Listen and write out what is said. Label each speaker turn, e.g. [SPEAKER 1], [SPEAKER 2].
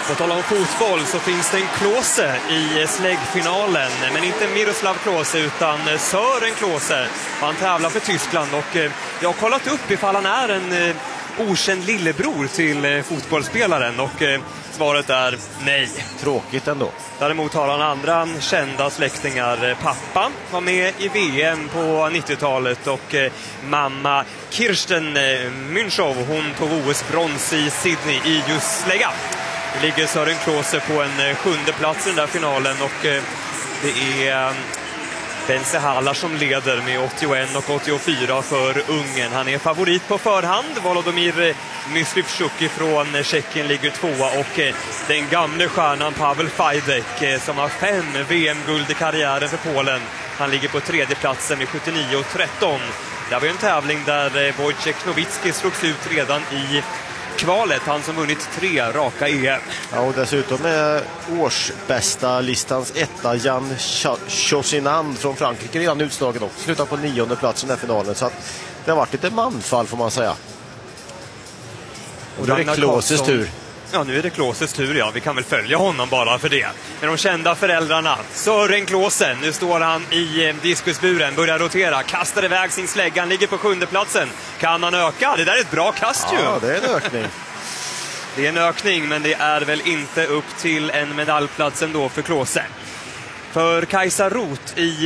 [SPEAKER 1] På tal om fotboll så finns det en Klose i släggfinalen, men inte Miroslav Klose utan Sören Klose. Han tävlar för Tyskland och jag har kollat upp ifall han är en okänd lillebror till fotbollsspelaren och svaret är nej.
[SPEAKER 2] Tråkigt ändå.
[SPEAKER 1] Däremot har han andra kända släktingar. Pappa var med i VM på 90-talet och mamma Kirsten Münchow, hon tog OS-brons i Sydney i just slägga. Det ligger Sören Klose på en 7:e plats i den där finalen och det är Bence Haller som leder med 81 och 84 för Ungern. Han är favorit på förhand. Volodymyr Myslivchuk från Tjeckien ligger tvåa och den gamle stjärnan Pavel Fajdek som har 5 VM-guld i karriären för Polen. Han ligger på 3:e platsen med 79 och 13. Det var ju en tävling där Wojciech Nowicki slogs ut redan i kvalet, han som vunnit 3 raka EM.
[SPEAKER 2] Ja, och dessutom är årsbästa listans etta Jan Chosinand från Frankrike redan utslagen också. Slutar på 9:e plats i den här finalen, så att det har varit lite manfall får man säga. Och nu är det Kloses tur.
[SPEAKER 1] Ja, nu är det Kloses tur, ja. Vi kan väl följa honom bara för det. Med de kända föräldrarna. Sören Klose, nu står han i diskusburen, börjar rotera, kastar iväg sin slägga, han ligger på 7:e platsen. Kan han öka? Det där är ett bra kast ju.
[SPEAKER 2] Ja, det är en ökning.
[SPEAKER 1] Det är en ökning, men det är väl inte upp till en medaljplats ändå för Klose. För Kajsa Roth i